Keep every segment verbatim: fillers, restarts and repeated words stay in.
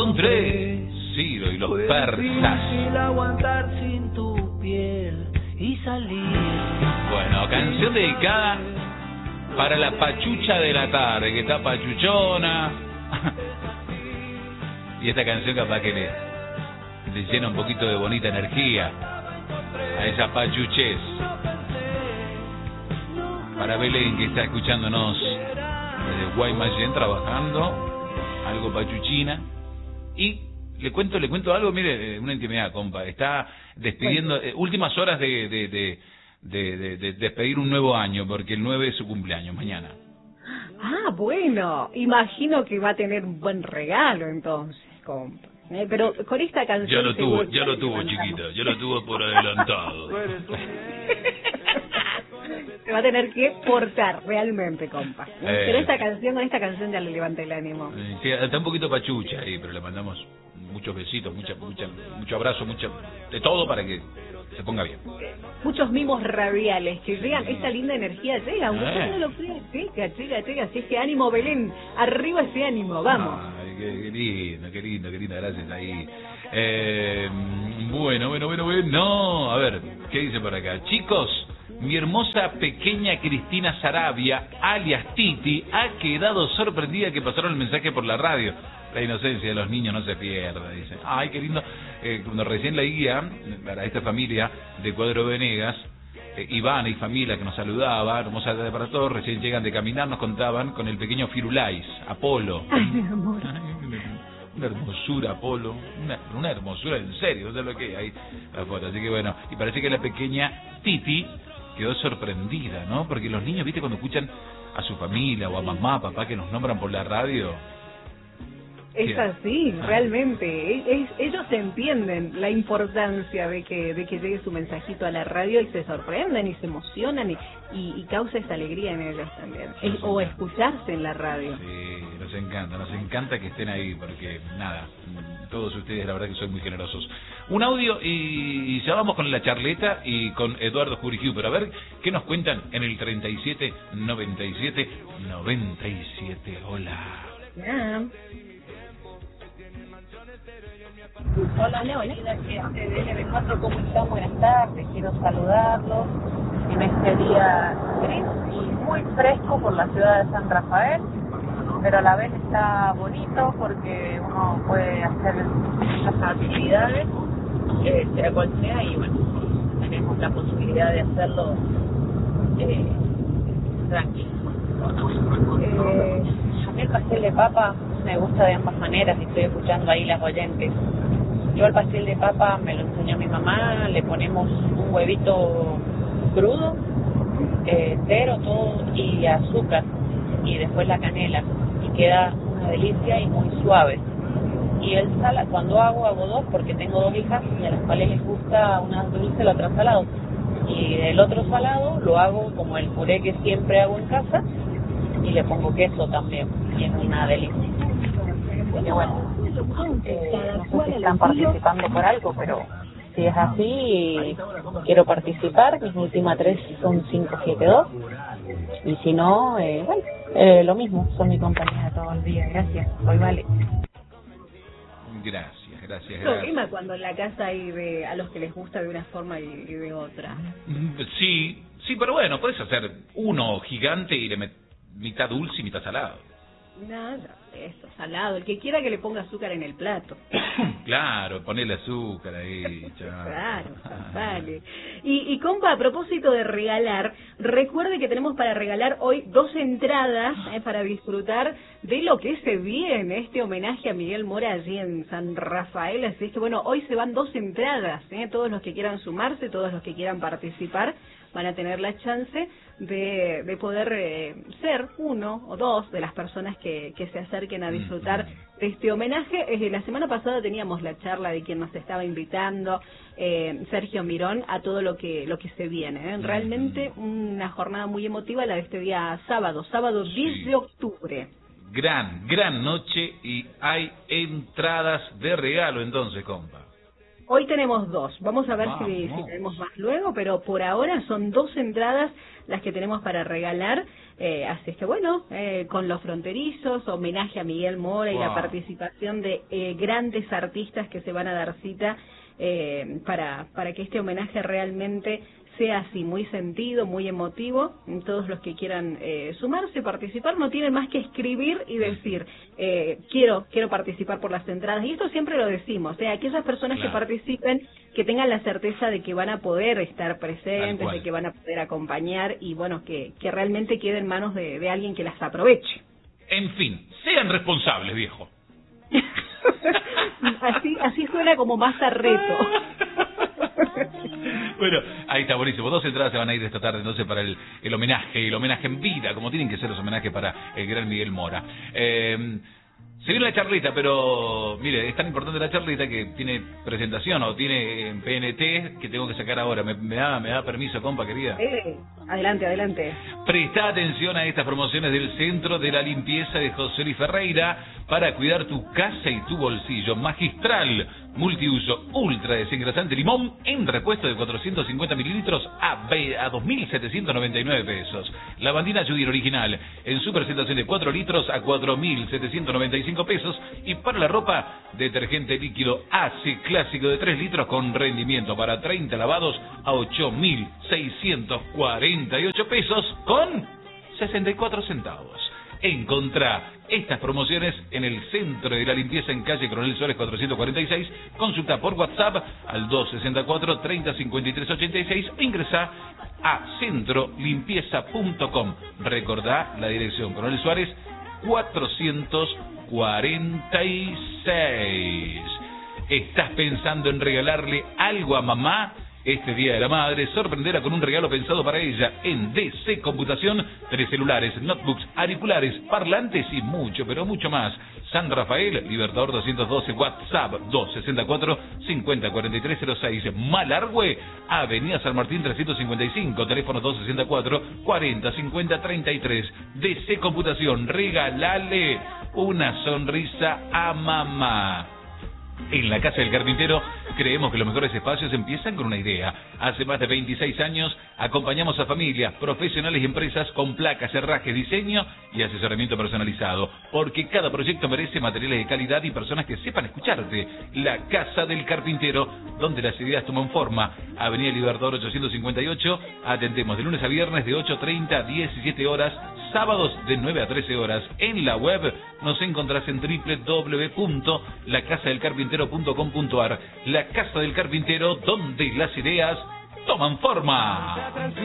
son tres, Ciro y los Fue persas. difícil aguantar sin tu piel y salir. Bueno, canción dedicada para la pachucha de la tarde, que está pachuchona. Y esta canción capaz que le, le llena un poquito de bonita energía a esa pachuchez. Para Belén, que está escuchándonos desde Guaymallén trabajando, algo pachuchina. Y le cuento, le cuento algo, mire, una intimidad, compa. Está despidiendo, eh, últimas horas de, de, de, de, de, de despedir un nuevo año, porque el nueve es su cumpleaños, mañana. Ah, bueno, imagino que va a tener un buen regalo entonces, compa. Eh, pero con esta canción... Ya lo tuvo, seguro ya que lo tuvo, levantamos. chiquita, ya lo tuvo por adelantado. Se va a tener que portar realmente, compa. ¿no? Eh. Pero esta canción, con esta canción ya le levanta el ánimo. Eh, sí, está un poquito pachucha ahí, pero le mandamos muchos besitos, mucha, mucha, mucho abrazo, mucha, de todo para que se ponga bien. Muchos mimos radiales que llegan, esta linda energía llega, aunque Eh. usted no lo crea, llega, llega, llega. Así es que ánimo, Belén, arriba ese ánimo, vamos. Ay, qué, qué lindo, qué lindo, qué lindo, gracias ahí. Eh, bueno, bueno, bueno, bueno. A ver, ¿qué dice por acá? Chicos, mi hermosa pequeña Cristina Sarabia, alias Titi, ha quedado sorprendida que pasaron el mensaje por la radio. La inocencia de los niños no se pierda, dice. Ay, qué lindo. Eh, cuando recién la guía para esta familia de Cuadro Venegas, eh, Ivana y familia que nos saludaba, hermosa tarde para todos, recién llegan de caminar, nos contaban con el pequeño Firulais, Apolo. Ay, mi amor. Una hermosura, Apolo, una, una hermosura en serio, no sé lo que hay ahí la foto. Así que bueno, y parece que la pequeña Titi quedó sorprendida, ¿no? Porque los niños, viste, cuando escuchan a su familia o a mamá, papá que nos nombran por la radio. Es así, realmente. Es, es- ellos entienden la importancia de que de que llegue su mensajito a la radio y se sorprenden y se emocionan y, y, y causa esa alegría en ellos también. Es- o escucharse en la radio. Sí, nos encanta, nos encanta que estén ahí porque, nada, todos ustedes la verdad que son muy generosos. Un audio y ya vamos con la charleta y con Eduardo Jurigiu, pero a ver qué nos cuentan en el treinta y siete noventa y siete noventa y siete. Hola. Ah. Hola, querida gente de L B cuatro, ¿cómo están? Buenas tardes, quiero saludarlos en este día gris y muy fresco por la ciudad de San Rafael, pero a la vez está bonito porque uno puede hacer muchas actividades, eh, sea cual sea, y bueno, tenemos la posibilidad de hacerlo eh, tranquilo. Eh, a mí el pastel de papa me gusta de ambas maneras y estoy escuchando ahí las oyentes. Yo el pastel de papa me lo enseñó mi mamá, le ponemos un huevito crudo, eh, entero, todo, y azúcar, y después la canela, y queda una delicia y muy suave. Y el sal, cuando hago, hago dos, porque tengo dos hijas y a las cuales les gusta una dulce y la otra salado. Y el otro salado lo hago como el puré que siempre hago en casa, y le pongo queso también, y es una delicia. Y bueno, eh, no sé si están participando por algo, pero si es así, quiero participar. Mis últimas tres son cinco siete dos, y si no, eh, bueno, eh, lo mismo, son mi compañía de todo el día. Gracias, hoy vale. Gracias, gracias, Es gracias. problema cuando en la casa hay de, a los que les gusta de una forma y, y de otra. Sí, sí, pero bueno, puedes hacer uno gigante y le met mitad dulce y mitad salado. Nada, eso, salado. El que quiera que le ponga azúcar en el plato. Claro, ponele azúcar ahí, chao. Claro, vale. Y, y compa, a propósito de regalar, recuerde que tenemos para regalar hoy dos entradas eh, para disfrutar de lo que se viene, este homenaje a Miguel Mora allí en San Rafael. Así es que bueno, hoy se van dos entradas, eh, todos los que quieran sumarse, todos los que quieran participar van a tener la chance de, de poder eh, ser uno o dos de las personas que, que se acerquen a disfrutar de este homenaje. Eh, la semana pasada teníamos la charla de quien nos estaba invitando, eh, Sergio Mirón, a todo lo que lo que se viene. ¿eh? Realmente una jornada muy emotiva la de este día sábado, sábado diez de octubre. Gran, gran noche y hay entradas de regalo entonces, compa. Hoy tenemos dos. Vamos a ver Vamos. si, si tenemos más luego, pero por ahora son dos entradas las que tenemos para regalar. Eh, así es que bueno, eh, con Los Fronterizos, homenaje a Miguel Mora y Wow. la participación de eh, grandes artistas que se van a dar cita eh, para, para que este homenaje realmente sea así, muy sentido, muy emotivo. Todos los que quieran eh, sumarse, participar, no tienen más que escribir y decir, eh, quiero quiero participar por las entradas. Y esto siempre lo decimos, eh, aquellas personas Claro. que participen, que tengan la certeza de que van a poder estar Tal presentes, cual. de que van a poder acompañar y bueno, que, que realmente quede en manos de, de alguien que las aproveche. En fin, sean responsables, viejo. así así suena como más a reto. Bueno, ahí está, buenísimo. Dos entradas se van a ir esta tarde entonces para el, el homenaje, el homenaje en vida, como tienen que ser los homenajes para el gran Miguel Mora. Eh, se viene la charlita, pero mire, es tan importante la charlita que tiene presentación o tiene P N T que tengo que sacar ahora. ¿Me, me da, me da permiso, compa, querida? Eh, adelante, adelante. Presta atención a estas promociones del Centro de la Limpieza de José Luis Ferreira para cuidar tu casa y tu bolsillo. Magistral, multiuso, ultra desengrasante limón en repuesto de cuatrocientos cincuenta mililitros a, a dos mil setecientos noventa y nueve pesos. Lavandina Judith original en su presentación de cuatro litros a cuatro mil setecientos noventa y cinco pesos. Y para la ropa, detergente líquido Ace clásico de tres litros con rendimiento para treinta lavados a ocho mil seiscientos cuarenta y ocho pesos con sesenta y cuatro centavos. Encontrá estas promociones en el Centro de la Limpieza en calle Coronel Suárez cuatrocientos cuarenta y seis. Consulta por WhatsApp al dos sesenta y cuatro, treinta, cincuenta y tres, ochenta y seis o ingresá a centro limpieza punto com. Recordá la dirección Coronel Suárez cuatrocientos cuarenta y seis. ¿Estás pensando en regalarle algo a mamá? Este Día de la Madre, sorprenderá con un regalo pensado para ella en D C Computación, tres celulares, notebooks, auriculares, parlantes y mucho, pero mucho más. San Rafael, Libertador doscientos doce, WhatsApp dos sesenta y cuatro, cincuenta, cuarenta y tres cero seis. Malargüe, Avenida San Martín trescientos cincuenta y cinco, teléfono dos sesenta y cuatro, cuarenta, cincuenta, treinta y tres. D C Computación, regalale una sonrisa a mamá. En la Casa del Carpintero creemos que los mejores espacios empiezan con una idea. Hace más de veintiséis años acompañamos a familias, profesionales y empresas con placas, herrajes, diseño y asesoramiento personalizado. Porque cada proyecto merece materiales de calidad y personas que sepan escucharte. La Casa del Carpintero, donde las ideas toman forma. Avenida Libertador ochocientos cincuenta y ocho. Atendemos de lunes a viernes de ocho treinta a diecisiete horas. Sábados de nueve a trece horas. En la web nos encontrás en doble u doble u doble u punto la casa del carpintero punto com punto a r. La Casa del Carpintero, donde las ideas toman forma.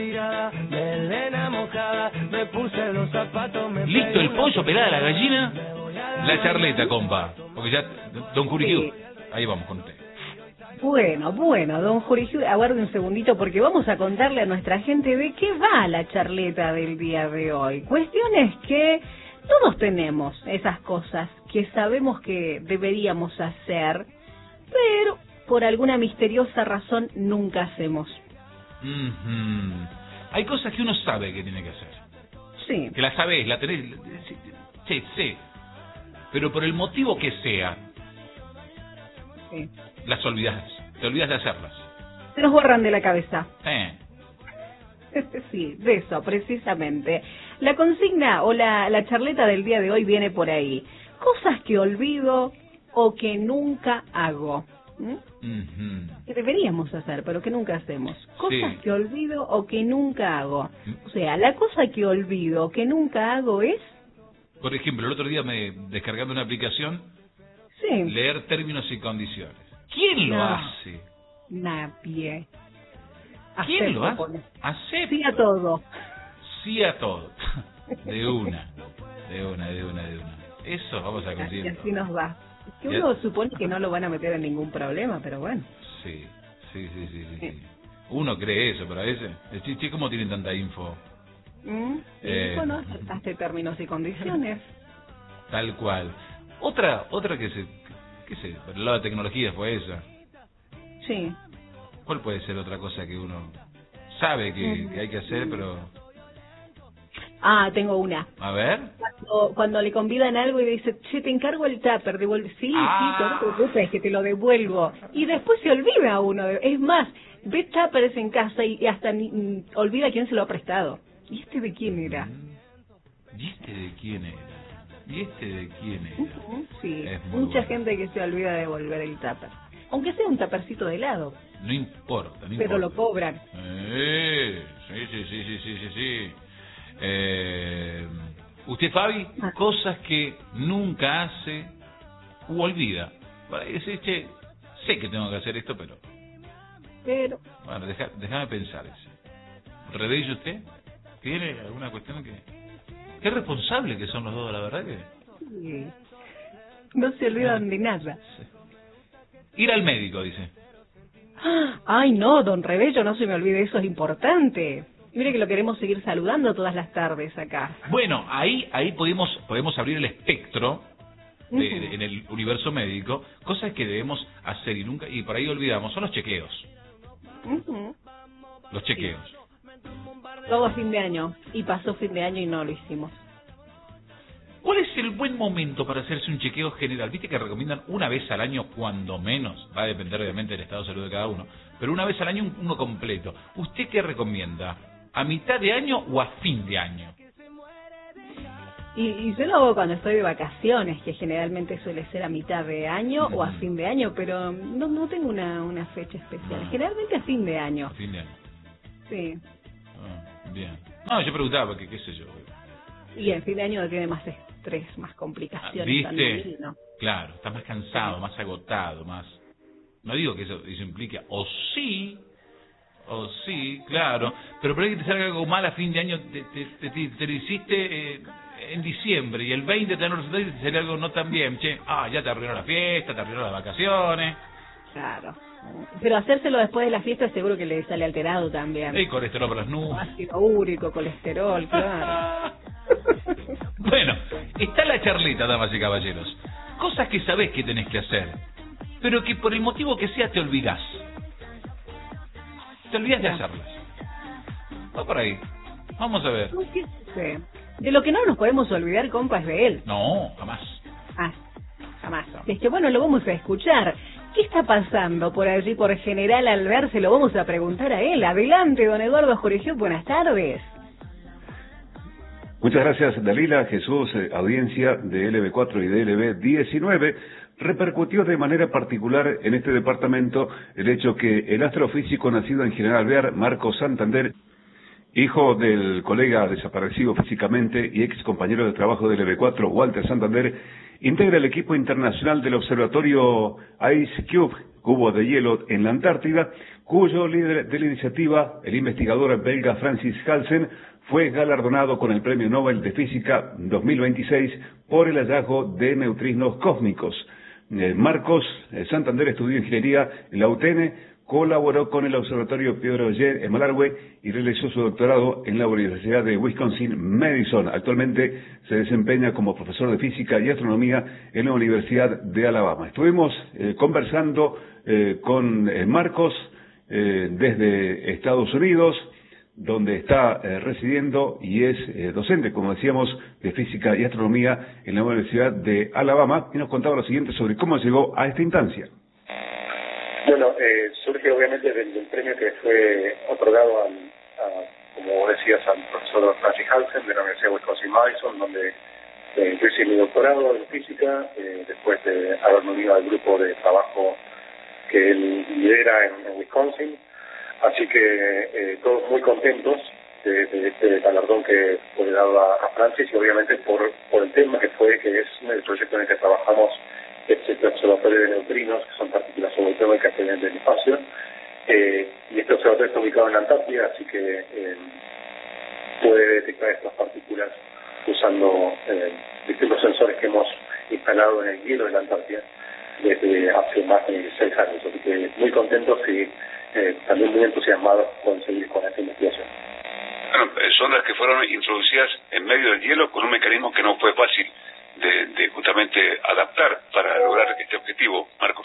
¿Listo el pollo, pelada la gallina? La charleta, compa. Porque ya, don Curiquí, Sí. ahí vamos con usted. Bueno, bueno, don Jurijú, aguarde un segundito porque vamos a contarle a nuestra gente de qué va la charleta del día de hoy. Cuestión es que todos tenemos esas cosas que sabemos que deberíamos hacer, pero por alguna misteriosa razón nunca hacemos. Mm-hmm. Hay cosas que uno sabe que tiene que hacer. Sí. Que la sabés, la tenés, sí, sí. Pero por el motivo que sea, Sí. las olvidás, te olvidas de hacerlas. Se nos borran de la cabeza. Eh. Sí, de eso, precisamente. La consigna o la, la charleta del día de hoy viene por ahí. Cosas que olvido o que nunca hago. ¿Mm? Mm-hmm. Que deberíamos hacer, pero que nunca hacemos. Cosas Sí. que olvido o que nunca hago. O sea, la cosa que olvido o que nunca hago es... Por ejemplo, el otro día me descargando una aplicación, Sí, leer términos y condiciones. ¿Quién lo No. hace? nadie. ¿Quién lo Acepto, hace? pone. Acepta. Sí a todo. Sí a todo. De una, de una, de una, de una. Eso vamos a Y conseguir. así nos va. Que Ya. uno supone que no lo van a meter en ningún problema, pero bueno. Sí, sí, sí, sí, sí, sí. Uno cree eso, pero a veces, che, che, ¿cómo tienen tanta info? ¿Mm? Y Eh. bueno, aceptaste términos y condiciones. Tal cual. Otra, otra que se, qué sé, por el lado de tecnología fue esa. Sí. ¿Cuál puede ser otra cosa que uno sabe que, Ujú. que hay que hacer, pero... Ah, tengo una. A ver. Cuando, cuando le convidan algo y le dice, che, te encargo el tupper, devuelve. Sí, Ah. sí, no te preocupes, que te lo devuelvo. Y después se olvida uno. de- Es más, ve tuppers en casa y, y hasta ni, mm, olvida quién se lo ha prestado. ¿Y este de quién era? ¿Y este de quién era? ¿Y este de quién era? Ujú, sí, Es muy mucha bueno. gente que se olvida de devolver el tupper. Aunque sea un tuppercito de helado, No importa, no pero importa. lo cobran. Eh, sí, sí, sí, sí, sí, sí, sí. Eh, usted, Fabi, Ah. cosas que nunca hace u olvida. Para decir, che, sé que tengo que hacer esto, pero... Pero, Bueno, deja, déjame pensar eso. ¿Rebelde usted? ¿Tiene alguna cuestión que...? Qué responsable que son los dos, la verdad que... sí, no se olvidan de nada. Sí. Ir al médico, dice. Ay, no, don Rebello, no se me olvide, eso es importante. Mire que lo queremos seguir saludando todas las tardes acá. Bueno, ahí ahí podemos podemos abrir el espectro de- Ujú. de- en el universo médico, cosas que debemos hacer y nunca y por ahí olvidamos, son los chequeos. Ujú. Los chequeos. Todo a fin de año. Y pasó fin de año y no lo hicimos. ¿Cuál es el buen momento para hacerse un chequeo general? Viste que recomiendan una vez al año, cuando menos, va a depender obviamente del estado de salud de cada uno, pero una vez al año un- uno completo. ¿Usted qué recomienda? ¿A mitad de año o a fin de año? Y, y yo lo hago cuando estoy de vacaciones, que generalmente suele ser a mitad de año o a Ujú. fin de año, pero no, no tengo una, una fecha especial. No. Generalmente a fin de año. A fin de año. Sí. Ah, bien. No, yo preguntaba, porque qué sé yo. Y en fin de año tiene más estrés, más complicaciones. ¿Viste? también, ¿no? Claro, está más cansado, más agotado, más... No digo que eso, eso implique, o sí, o sí, claro, pero por ahí que te salga algo mal a fin de año, te, te, te, te- te lo hiciste eh, en diciembre, y el veinte te dan los resultados y te sale algo no tan bien, che, ah, ya te arruinó la fiesta, te arruinó las vacaciones, Claro. Pero hacérselo después de la fiesta seguro que le sale alterado también. el colesterol por las nubes. Ácido úrico, colesterol, claro. Bueno, está la charlita, damas y caballeros. Cosas que sabés que tenés que hacer, pero que por el motivo que sea te olvidás. Te olvidás de hacerlas. Va por ahí. Vamos a ver. No, ¿qué sé? De lo que no nos podemos olvidar, compa, es de él. No, jamás. Ah, jamás. Es que bueno, lo vamos a escuchar. ¿Qué está pasando por allí, por General Alvear? Se lo vamos a preguntar a él. Adelante, don Eduardo Jorge, buenas tardes. Muchas gracias, Dalila. Jesús, eh, audiencia de L B cuatro y de L B diecinueve. Repercutió de manera particular en este departamento el hecho que el astrofísico nacido en General Alvear, Marcos Santander, hijo del colega desaparecido físicamente y ex compañero de trabajo de L B cuatro, Walter Santander, integra el equipo internacional del observatorio Ice Cube, cubo de hielo en la Antártida, cuyo líder de la iniciativa, el investigador belga Francis Halsen, fue galardonado con el Premio Nobel de Física dos mil veintiséis por el hallazgo de neutrinos cósmicos. Eh, Marcos eh, Santander estudió ingeniería en la U T N, colaboró con el Observatorio Piedrogé en Malargüe y realizó su doctorado en la Universidad de Wisconsin-Madison. Actualmente se desempeña como profesor de física y astronomía en la Universidad de Alabama. Estuvimos eh, conversando eh, con eh, Marcos eh, desde Estados Unidos, donde está eh, residiendo y es eh, docente, como decíamos, de física y astronomía en la Universidad de Alabama, y nos contaba lo siguiente sobre cómo llegó a esta instancia. Bueno, eh, surge obviamente del, del premio que fue otorgado, al, a, como decías, al profesor Francis Halsen de la Universidad de Wisconsin-Madison, donde eh, yo hice mi doctorado en física, eh, después de haberme unido al grupo de trabajo que él lidera en, en Wisconsin. Así que eh, todos muy contentos de, de este galardón que fue dado a, a Francis, y obviamente por, por el tema que fue, que es el proyecto en el que trabajamos, este observatorio de neutrinos, que son partículas subatómicas que vienen del espacio, eh, y este observatorio está ubicado en la Antártida, así que eh, puede detectar estas partículas usando eh, distintos sensores que hemos instalado en el hielo de la Antártida desde hace más de seis años, así que muy contentos y eh, también muy entusiasmados con seguir con esta investigación. Bueno, son las que fueron introducidas en medio del hielo con un mecanismo que no fue fácil de, de justamente adaptar para lograr este objetivo, Marcos.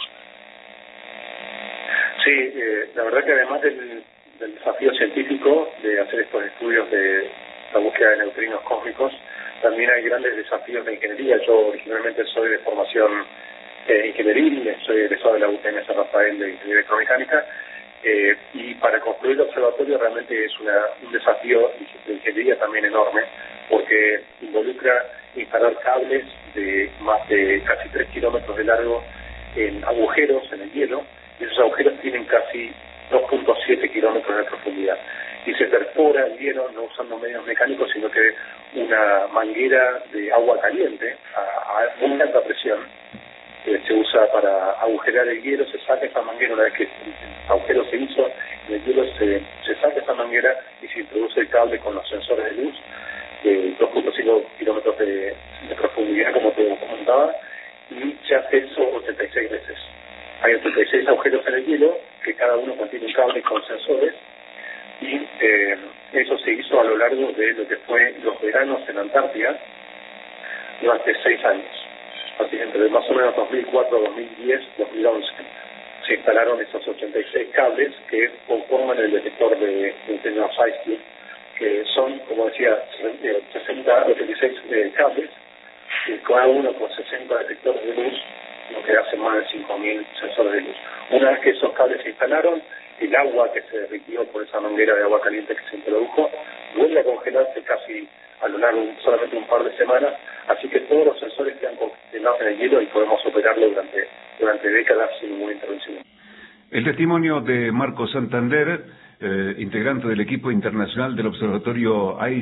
Sí, eh, la verdad que además del, del desafío científico de hacer estos estudios de la búsqueda de neutrinos cósmicos. También hay grandes desafíos de ingeniería. Yo originalmente soy de formación eh, ingenieril, soy egresado de la U T M San Rafael de Ingeniería Electromecánica, eh, y para construir el observatorio realmente es una, un desafío de ingeniería también enorme, porque involucra instalar cables de más de casi tres kilómetros de largo en agujeros en el hielo, y esos agujeros tienen casi dos punto siete kilómetros de profundidad. Y se perfora el hielo no usando medios mecánicos, sino que una manguera de agua caliente a, a muy alta presión eh, se usa para agujerar el hielo. Se saca esa manguera, una vez que el agujero se hizo en el hielo, se, se saca esa manguera y se introduce el cable con los sensores de luz de dos punto cinco kilómetros de, de profundidad, como te comentaba, y se hace eso ochenta y seis veces. Hay ochenta y seis agujeros en el hielo, que cada uno contiene un cable con sensores, y eh, eso se hizo a lo largo de lo que fue los veranos en Antártida durante seis años. Así que entre más o menos dos mil cuatro, dos mil diez, dos mil once se instalaron esos ochenta y seis cables que conforman el detector de neutrinos Zeiss, que son, como decía, sesenta, ochenta y seis eh, cables, y cada uno con sesenta detectores de luz, lo que hace más de cinco mil sensores de luz. Una vez que esos cables se instalaron, el agua que se derritió por esa manguera de agua caliente que se introdujo vuelve a congelarse casi a lo largo de solamente un par de semanas, así que todos los sensores quedan congelados en el hielo y podemos operarlo durante, durante décadas sin ninguna intervención. El testimonio de Marco Santander, eh, integrante del equipo internacional del Observatorio A I